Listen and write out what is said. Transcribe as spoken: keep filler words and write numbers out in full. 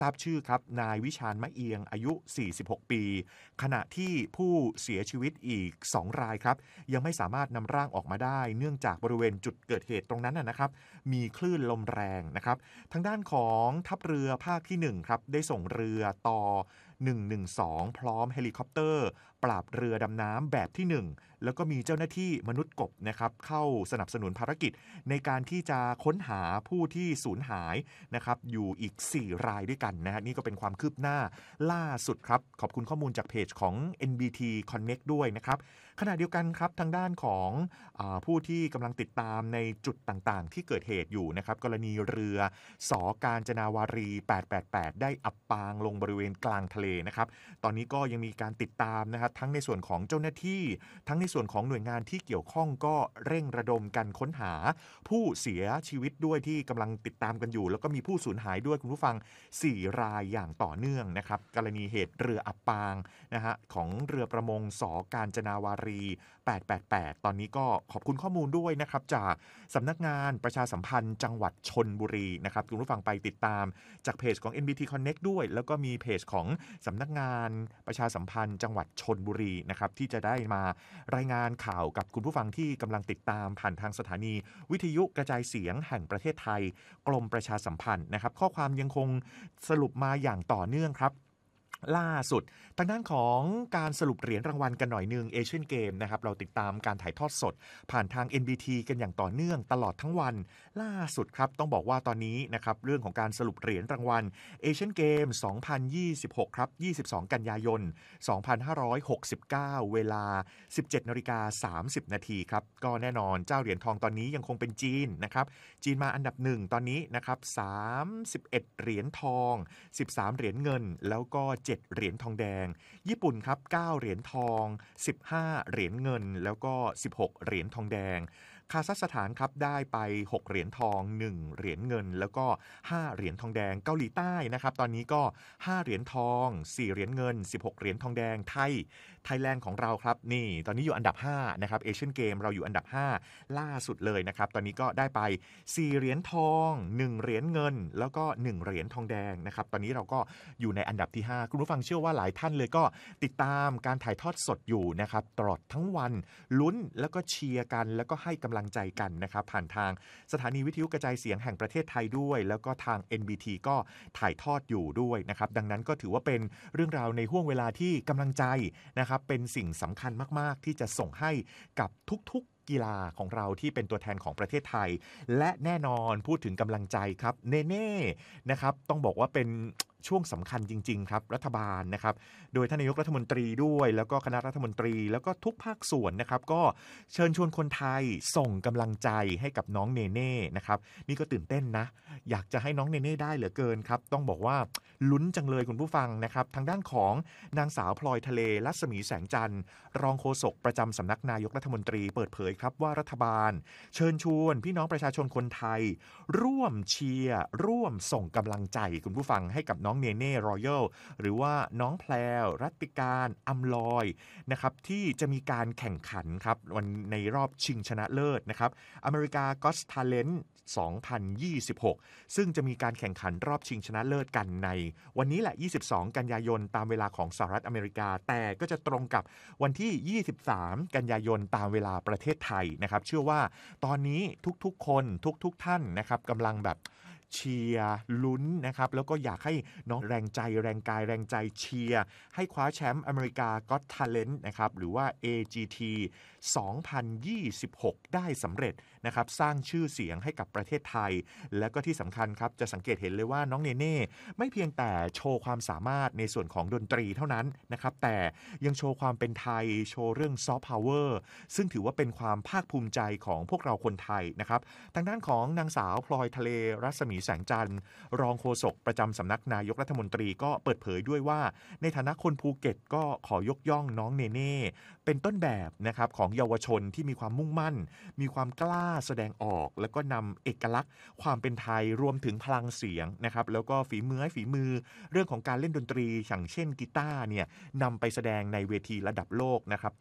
ทราบชื่อครับนายวิชาญมะเอียงอายุสี่สิบหกปีขณะที่ผู้เสียชีวิตอีกสองรายครับยังไม่สามารถนำร่างออกมาได้เนื่องจากบริเวณจุดเกิดเหตุตรงนั้นนะครับมีคลื่นลมแรงนะครับทางด้านของทัพเรือภาคที่หนึ่งครับได้ส่งเรือต่อหนึ่งหนึ่งสองพร้อมเฮลิคอปเตอร์ปราบเรือดำน้ำแบบที่หนึ่งแล้วก็มีเจ้าหน้าที่มนุษย์กบนะครับเข้าสนับสนุนภารกิจในการที่จะค้นหาผู้ที่สูญหายนะครับอยู่อีกสี่รายด้วยกันนะฮะนี่ก็เป็นความคืบหน้าล่าสุดครับขอบคุณข้อมูลจากเพจของ เอ็น บี ที Connect ด้วยนะครับขณะเดียวกันครับทางด้านของอาผู้ที่กำลังติดตามในจุดต่างๆที่เกิดเหตุอยู่นะครับกรณีเรือสกาญจนาวารีแปดแปดแปดได้อับปางลงบริเวณกลางทะเลนะครับตอนนี้ก็ยังมีการติดตามนะครับทั้งในส่วนของเจ้าหน้าที่ทั้งในส่วนของหน่วยงานที่เกี่ยวข้องก็เร่งระดมกันค้นหาผู้เสียชีวิตด้วยที่กำลังติดตามกันอยู่แล้วก็มีผู้สูญหายด้วยคุณผู้ฟังสี่รายอย่างต่อเนื่องนะครับกรณีเหตุเรืออับปางนะฮะของเรือประมงสกาญจนาวารีแปดแปดแปดตอนนี้ก็ขอบคุณข้อมูลด้วยนะครับจากสำนักงานประชาสัมพันธ์จังหวัดชลบุรีนะครับคุณผู้ฟังไปติดตามจากเพจของ เอ็น บี ที Connect ด้วยแล้วก็มีเพจของสำนักงานประชาสัมพันธ์จังหวัดชลบุรีนะครับที่จะได้มารายงานข่าวกับคุณผู้ฟังที่กำลังติดตามผ่านทางสถานีวิทยุกระจายเสียงแห่งประเทศไทยกรมประชาสัมพันธ์นะครับข้อความยังคงสรุปมาอย่างต่อเนื่องครับล่าสุดทางด้านของการสรุปเหรียญรางวัลกันหน่อยนึงเอเชียนเกมนะครับเราติดตามการถ่ายทอดสดผ่านทาง เอ็น บี ที กันอย่างต่อเนื่องตลอดทั้งวันล่าสุดครับต้องบอกว่าตอนนี้นะครับเรื่องของการสรุปเหรียญรางวัลเอเชียนเกมสองพันยี่สิบหกครับยี่สิบสองกันยายนสองพันห้าร้อยหกสิบเก้าเวลา สิบเจ็ดนาฬิกาสามสิบนาทีครับก็แน่นอนเจ้าเหรียญทองตอนนี้ยังคงเป็นจีนนะครับจีนมาอันดับหนึ่งตอนนี้นะครับสามสิบเอ็ดเหรียญทองสิบสามเหรียญเงินแล้วก็เจ็ดเหรียญทองแดงญี่ปุ่นครับเก้าเหรียญทองสิบห้าเหรียญเงินแล้วก็สิบหกเหรียญทองแดงคาซัคสถานครับได้ไปหกเหรียญทองหนึ่งเหรียญเงินแล้วก็ห้าเหรียญทองแดงเกาหลีใต้นะครับตอนนี้ก็ห้าเหรียญทองสี่เหรียญเงินสิบหกเหรียญทองแดงไทยไทยแลนด์ของเราครับนี่ตอนนี้อยู่อันดับห้านะครับเอเชียนเกมเราอยู่อันดับห้าล่าสุดเลยนะครับตอนนี้ก็ได้ไปสี่เหรียญทองหนึ่งเหรียญเงินแล้วก็หนึ่งเหรียญทองแดงนะครับตอนนี้เราก็อยู่ในอันดับที่ห้าคุณผู้ฟังเชื่อว่าหลายท่านเลยก็ติดตามการถ่ายทอดสดอยู่นะครับตลอดทั้งวันลุ้นแล้วก็เชียร์กันแล้วก็ให้กำลังใจกันนะครับผ่านทางสถานีวิทยุกระจายเสียงแห่งประเทศไทยด้วยแล้วก็ทาง เอ็น บี ที ก็ถ่ายทอดอยู่ด้วยนะครับดังนั้นก็ถือว่าเป็นเรื่องราวในห่วงเวลาที่กำลังใจนะครับเป็นสิ่งสำคัญมากๆที่จะส่งให้กับทุกๆกีฬาของเราที่เป็นตัวแทนของประเทศไทยและแน่นอนพูดถึงกำลังใจครับเนเน่นะครับต้องบอกว่าเป็นช่วงสำคัญจริงๆครับรัฐบาลนะครับโดยท่านนายกรัฐมนตรีด้วยแล้วก็คณะรัฐมนตรีแล้วก็ทุกภาคส่วนนะครับก็เชิญชวนคนไทยส่งกำลังใจให้กับน้องเนเน่นะครับนี่ก็ตื่นเต้นนะอยากจะให้น้องเนเน่ได้เหลือเกินครับต้องบอกว่าลุ้นจังเลยคุณผู้ฟังนะครับทางด้านของนางสาวพลอยทะเลรัศมีแสงจันทร์รองโฆษกประจำสำนักนายกรัฐมนตรีเปิดเผยครับว่ารัฐบาลเชิญชวนพี่น้องประชาชนคนไทยร่วมเชียร์ร่วมส่งกำลังใจคุณผู้ฟังให้กับน้องเนเน่รอยัลหรือว่าน้องแพลวรัตติการอำลอยนะครับที่จะมีการแข่งขันครับวันในรอบชิงชนะเลิศนะครับอเมริกาก็อตทาเลนต์สองพันยี่สิบหกซึ่งจะมีการแข่งขันรอบชิงชนะเลิศกันในวันนี้แหละยี่สิบสองกันยายนตามเวลาของสหรัฐอเมริกาแต่ก็จะตรงกับวันที่ยี่สิบสามกันยายนตามเวลาประเทศไทยนะครับเชื่อว่าตอนนี้ทุกๆคนทุกๆท่านนะครับกำลังแบบเชียร์ลุ้นนะครับแล้วก็อยากให้น้องแรงใจแรงกายแรงใจเชียร์ให้คว้าแชมป์อเมริกาก็อตทาเลนต์นะครับหรือว่า เอ จี ที สองพันยี่สิบหกได้สำเร็จนะครับสร้างชื่อเสียงให้กับประเทศไทยและก็ที่สำคัญครับจะสังเกตเห็นเลยว่าน้องเนเน่ไม่เพียงแต่โชว์ความสามารถในส่วนของดนตรีเท่านั้นนะครับแต่ยังโชว์ความเป็นไทยโชว์เรื่องซอฟต์พาวเวอร์ซึ่งถือว่าเป็นความภาคภูมิใจของพวกเราคนไทยนะครับทางด้านของนางสาวพลอยทะเลรัศมีแสงจันทร์รองโฆษกประจำสำนักนายกรัฐมนตรีก็เปิดเผยด้วยว่าในฐานะคนภูเก็ตก็ขอยกย่องน้องเนเน่เป็นต้นแบบนะครับของเยาวชนที่มีความมุ่งมั่นมีความกล้าแสดงออกแล้วก็นำเอกลักษณ์ความเป็นไทยรวมถึงพลังเสียงนะครับแล้วก็ฝีมือฝีมือเรื่องของการเล่นดนตรีอย่างเช่นกีตาร์เนี่ยนำไปแสดงในเวทีระดับโลกนะครับ